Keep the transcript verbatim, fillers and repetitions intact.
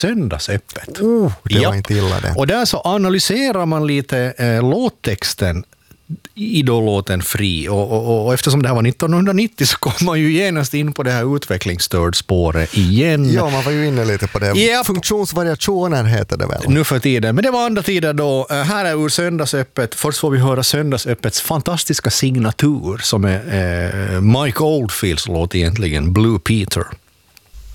Söndagsöppet. Oh, det ja. var inte illa det. Och där så analyserar man lite eh, låttexten i då låten Fri. Och, och, och eftersom det här var nittonhundranittio så kom man ju genast in på det här utvecklingsstördspåret igen. Ja, man var ju inne lite på det. Yep. Funktionsvariationer heter det väl. Nu för tiden. Men det var andra tider då. Här är ur Söndagsöppet. Först får vi höra Söndagsöppets fantastiska signatur som är eh, Mike Oldfields låt egentligen, Blue Peter.